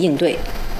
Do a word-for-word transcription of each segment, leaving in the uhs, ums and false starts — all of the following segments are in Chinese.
应对。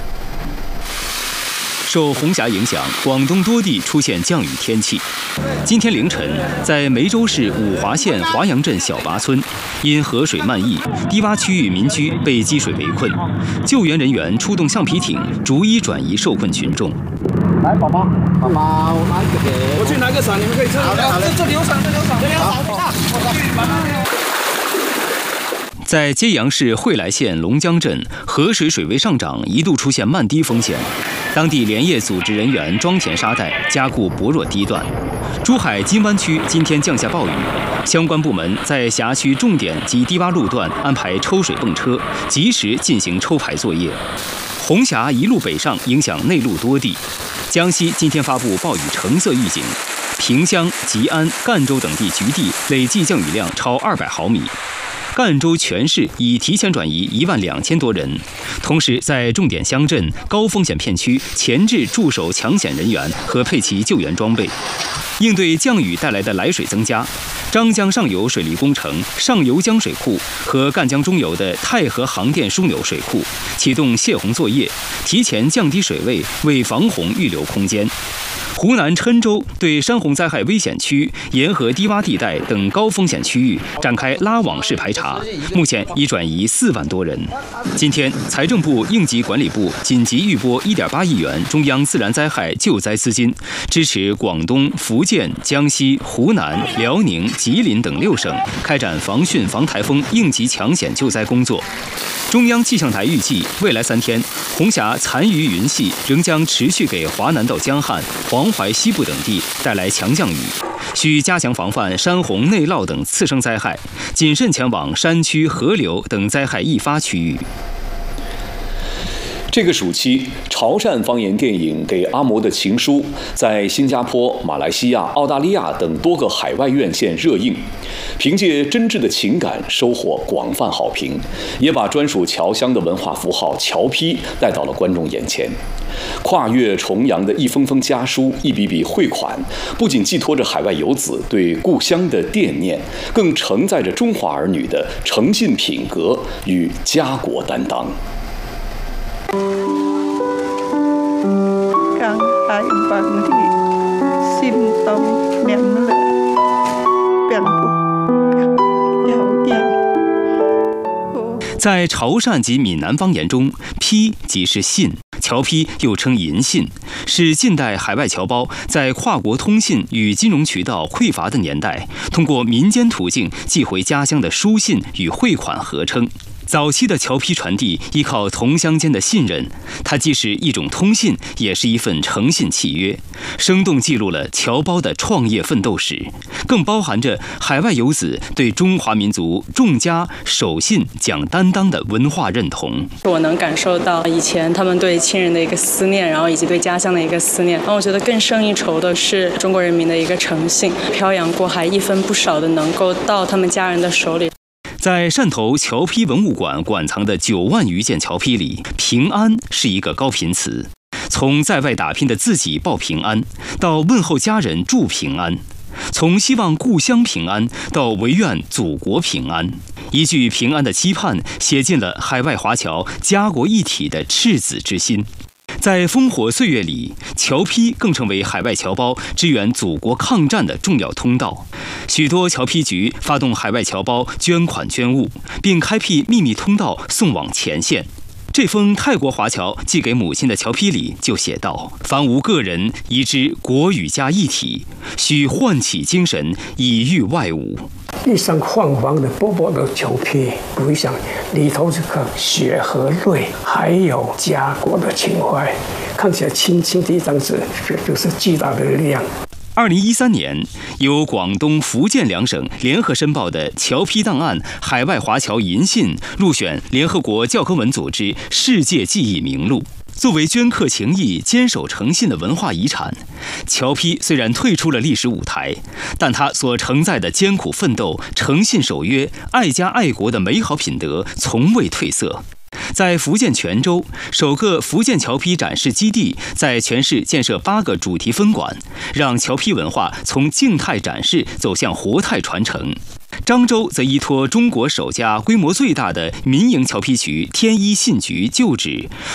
受红霞影响，广东多地出现降雨天气。今天凌晨，在梅州市五华县华阳镇小拔村，因河水漫溢，低洼区域民居被积水围困，救援人员出动橡皮艇，逐一转移受困群众。 来，宝宝，宝宝，来这边。我去拿个伞，你们可以这里。好的，好的，这里有伞，这里有伞，这里有伞，等一下，我去把它。 在揭阳市惠来县龙江镇，河水水位上涨，一度出现漫堤风险。当地连夜组织人员装填沙袋，加固薄弱堤段。珠海金湾区今天降下暴雨，相关部门在辖区重点及低洼路段安排抽水泵车，及时进行抽排作业。红霞一路北上，影响内陆多地。江西今天发布暴雨橙色预警，萍乡、吉安、赣州等地局地累计降雨量超二百毫米。赣州全市已提前转移一万两千多人，同时在重点乡镇、高风险片区前置驻守抢险人员和配齐救援装备，应对降雨带来的来水增加。张江上游水利工程上游江水库和赣江中游的太和航电枢纽水库启动泄洪作业，提前降低水位，为防洪预留空间。湖南郴州对山洪灾害危险区、沿河低洼地带等高风险区域展开拉网式排查，目前已转移四万多人。今天，财政部应急管理部紧急预拨一点八亿元中央自然灾害救灾资金，支持广东、福建、江西、湖南、辽宁、吉林等六省开展防汛防台风应急抢险救灾工作。中央气象台预计，未来三天，红霞残余云系仍将持续给华南到江汉、黄淮西部等地带来强降雨，需加强防范山洪、内涝等次生灾害，谨慎前往山区、河流等灾害易发区域。 这个暑期，潮汕方言电影《给阿嬷的情书》在新加坡、马来西亚、澳大利亚等多个海外院线热映，凭借真挚的情感收获广泛好评，也把专属侨乡的文化符号侨批带到了观众眼前。跨越重洋的一封封家书、一笔笔汇款，不仅寄托着海外游子对故乡的惦念，更承载着中华儿女的诚信品格与家国担当。 càng hai bằng thì xin tông miệng lửa biển bụng有点。 在潮汕及闽南方言中，批即是信，侨批又称银信，是近代海外侨胞在跨国通信与金融渠道匮乏的年代，通过民间途径寄回家乡的书信与汇款合称。早期的侨批传递依靠同乡间的信任，它既是一种通信，也是一份诚信契约，生动记录了侨胞的创业奋斗史，更包含着海外游子对中华民族重家守信讲担当的文化认同。 我能感受到以前他们对亲人的一个思念，然后以及对家乡的一个思念，然后我觉得更胜一筹的是中国人民的一个诚信，漂洋过海一分不少的能够到他们家人的手里。 在汕头侨批文物馆馆藏的九万余件侨批里，平安是一个高频词。从在外打拼的自己报平安，到问候家人祝平安；从希望故乡平安，到唯愿祖国平安。一句平安的期盼，写进了海外华侨家国一体的赤子之心。在烽火岁月里，侨批更成为海外侨胞支援祖国抗战的重要通道。许多侨批局发动海外侨胞捐款捐物，并开辟秘密通道送往前线。这封泰国华侨寄给母亲的侨批里就写道：凡无个人宜知国与家一体，需唤起精神以御外侮。 一张泛黄的薄薄的侨批，读一下里头这个血和泪，还有家国的情怀，看起来轻轻的一张纸，这就是巨大的力量。 二零一三年，由广东、福建两省联合申报的侨批档案海外华侨银信入选联合国教科文组织世界记忆名录。作为镌刻情谊、坚守诚信的文化遗产，侨批虽然退出了历史舞台，但它所承载的艰苦奋斗、诚信守约、爱家爱国的美好品德从未褪色。在福建泉州，首个福建侨批展示基地在全市建设八个主题分馆，让侨批文化从静态展示走向活态传承。漳州则依托中国首家规模最大的民营侨批局天一信局旧址，